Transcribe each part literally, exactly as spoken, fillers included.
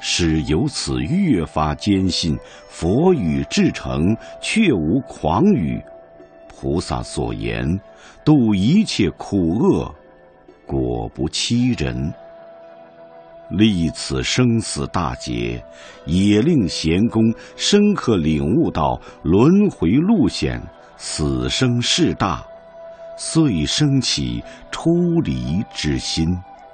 使由此越发坚信佛语至诚，确无诳语。菩萨所言，度一切苦厄，果不欺人。历此生死大劫，也令贤公深刻领悟到轮回路险，死生事大，遂生起出离之心。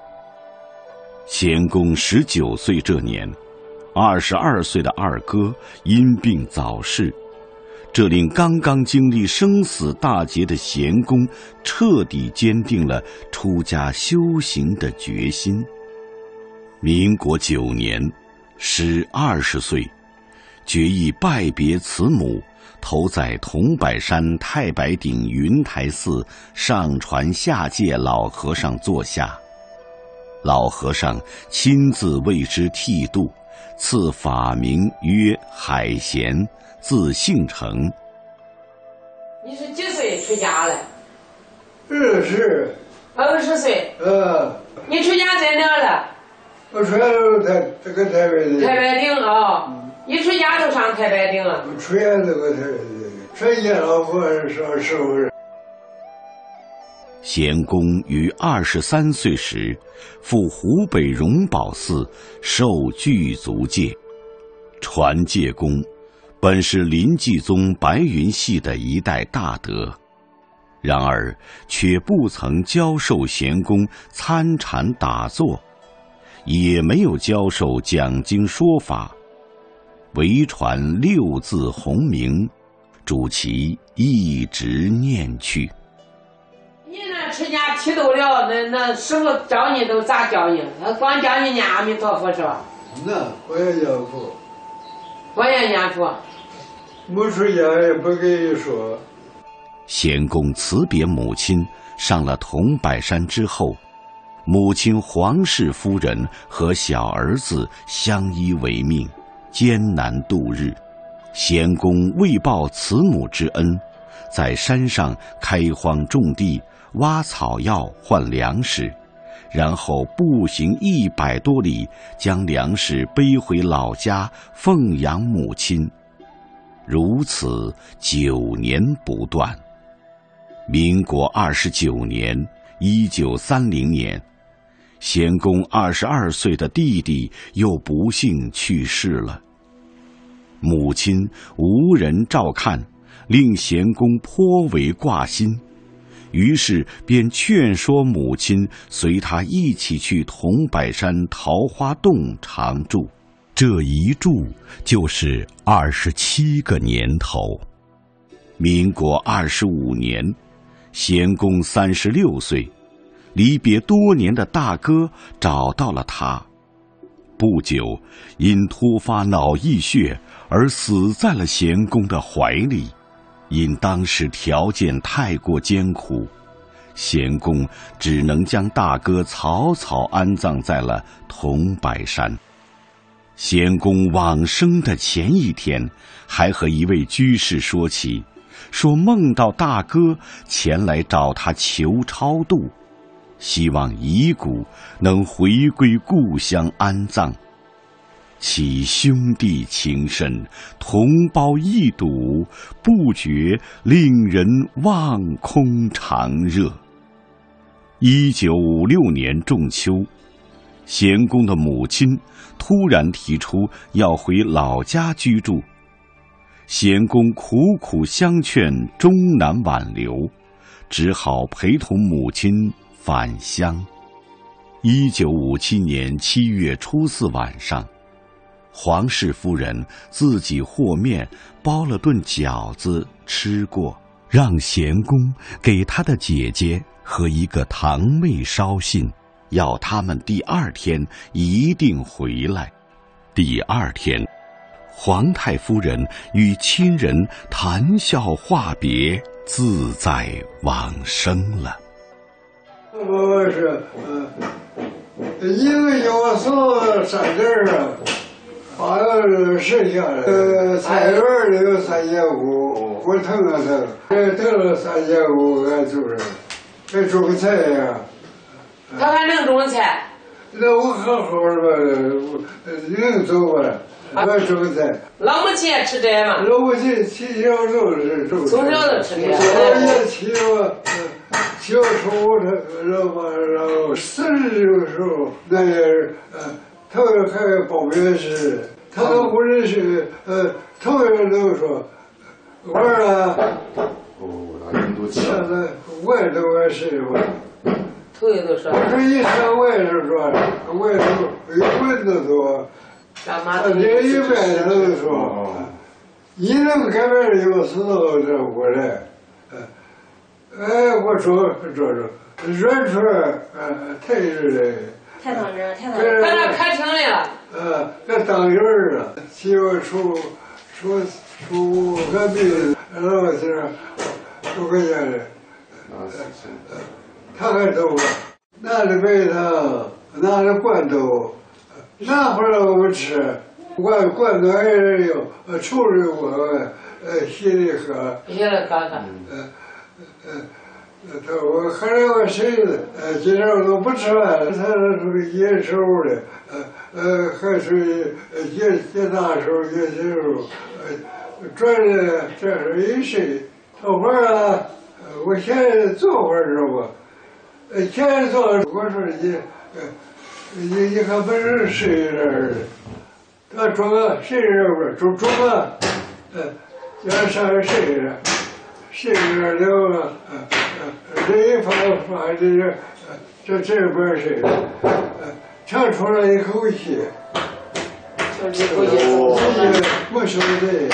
贤公十九岁这年，二十二岁的二哥因病早逝，这令刚刚经历生死大劫的贤公彻底坚定了出家修行的决心。民国九年，时二十岁，决意拜别慈母，投在桐柏山太白顶云台寺上传下界老和尚座下。老和尚亲自为之剃度，赐法名曰海贤，字姓成。 你是几岁出家了？ 二十。 二十岁。 呃。 你出家在哪了？ 我出家都台这个台北的。 太白顶啊、哦！你出家都上太白顶了？ 我出家这个台北的，出家老和尚师傅。 贤公于二十三岁时，赴湖北荣宝寺受具足戒。传戒公本是临济宗白云系的一代大德，然而却不曾教授贤公参禅打坐，也没有教授讲经说法，唯传六字洪名，主其一直念去。 你那出家剃度了，那那师傅教你都咋教你？他光教你念阿弥陀佛是吧？ 那我也念佛， 我也念佛。 没出家也不跟你说。 贤公辞别母亲，上了桐柏山之后，母亲黄氏夫人和小儿子相依为命，艰难度日。贤公为报慈母之恩，在山上开荒种地，挖草药换粮食，然后步行一百多里，将粮食背回老家奉养母亲。如此九年不断。民国二十九年，一九三零年，贤公二十二岁的弟弟又不幸去世了。母亲无人照看，令贤公颇为挂心，于是便劝说母亲随他一起去桐柏山桃花洞常住。这一住就是二十七个年头。民国二十五年，贤公三十六岁，离别多年的大哥找到了他。不久，因突发脑溢血而死在了贤公的怀里。因当时条件太过艰苦，贤公只能将大哥草草安葬在了桐柏山。贤公往生的前一天，还和一位居士说起，说梦到大哥前来找他求超度，希望遗骨能回归故乡安葬。其兄弟情深，同胞一睹，不觉令人望空长热。一九五六年仲秋，贤公的母亲突然提出要回老家居住，贤公苦苦相劝，终难挽留，只好陪同母亲返乡。一九五七年七月初四晚上，黄氏夫人自己和面包了顿饺子吃过，让贤公给他的姐姐和一个堂妹捎信，要他们第二天一定回来。第二天，黄太夫人与亲人谈笑话别，自在往生了。 我是，嗯、呃，一个给我送三件啊。把那剩下的，呃，菜园里有三千五，我腾了腾，呃，腾了三千五，俺就是，还种菜呀。 他还能种菜？ 那我好好的吧， 能走了。我种菜。 老母亲也吃这吗？ 老母亲起小时是种。 从小就吃这。 我也起我，小时候我老妈然后四十的时候，那也是呃，头还报名时，他都不认识，呃，头人都说，我啊，现在我也都爱吃我。 头一都说。 我说一上我也是说，我也是有棍子多。他这一辈子都说，你能改变有时候这我来，哎，我说说说，软出来，呃，太热了。 太当真，太当真。 在那开庭来了。 呃，这当人了，媳妇出出出个病，然后是出个家的，他还走了，拿着白糖，拿着罐头。那不让我们吃，罐罐头还是有，呃，抽着我，呃，稀里喝。 稀里喝喝。 呃呃，他我喝了我谁子，呃，今天我都不吃饭，他是属于野手的，呃呃，还属于野野大手、野小手，呃，转的这是一谁？头发啊，我现在做会儿知道不？呃，现在做，我说你，呃。你你还不是谁人？他装个谁人不？装装个，呃，叫上谁人？谁人了啊？呃呃，这一发发这个，这这不是谁？呃，长出来一口气， 就一口气， 没晓得。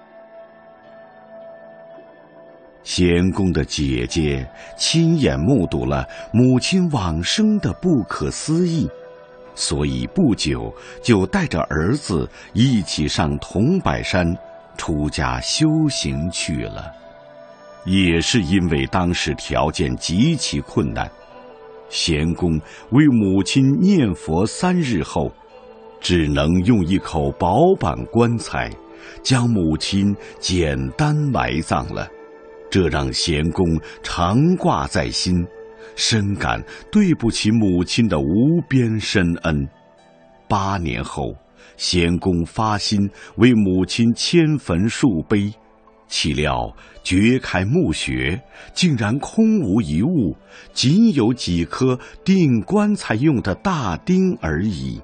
贤公的姐姐亲眼目睹了母亲往生的不可思议。所以不久就带着儿子一起上桐柏山出家修行去了。也是因为当时条件极其困难，贤公为母亲念佛三日后，只能用一口薄板棺材将母亲简单埋葬了。这让贤公常挂在心，深感对不起母亲的无边深恩。八年后，贤公发心为母亲迁坟树碑，岂料掘开墓穴，竟然空无一物，仅有几颗钉棺材用的大钉而已。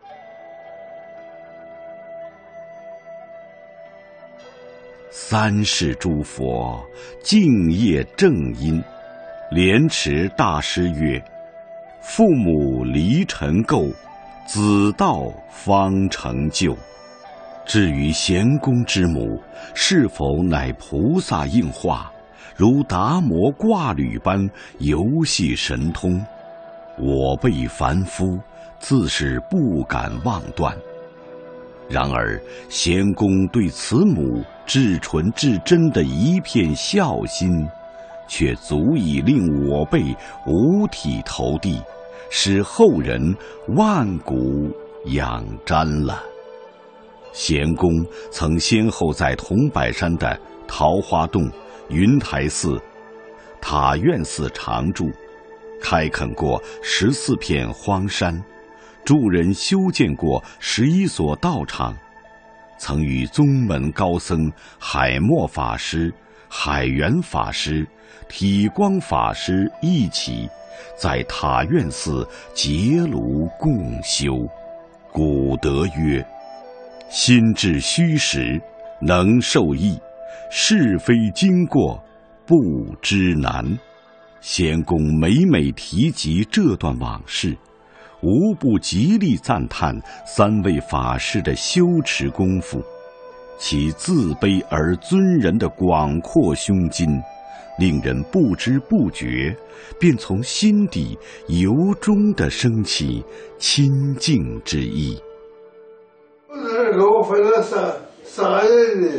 三世诸佛敬业正因，莲池大师曰：父母离尘垢，子道方成就。至于贤公之母是否乃菩萨应化，如达摩挂履般游戏神通，我辈凡夫自是不敢妄断。然而贤公对此母至纯至真的一片孝心，却足以令我辈五体投地，使后人万古仰瞻了。贤公曾先后在桐柏山的桃花洞、云台寺、塔院寺常住，开垦过十四片荒山，助人修建过十一所道场，曾与宗门高僧海默法师、海源法师、体光法师一起在塔院寺结庐共修。古德曰：心至虚实，能受益；是非经过，不知难。贤公每每提及这段往事，无不极力赞叹三位法师的修持功夫，其自卑而尊人的广阔胸襟，令人不知不觉便从心底由衷地升起亲近之意。 我是给我分了三三人的，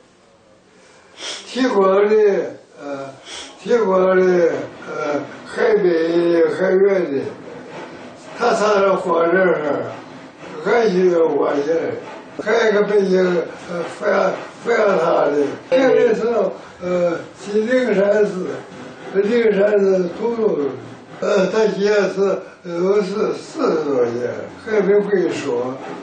提光的，呃，提光的，呃，海北的，海源的。他仨人放这儿，俺一个我去，还有一个北京呃阜阳阜阳他的，这个是呃去灵山寺，灵山寺土路，呃他也是都是四十多年，还没会说。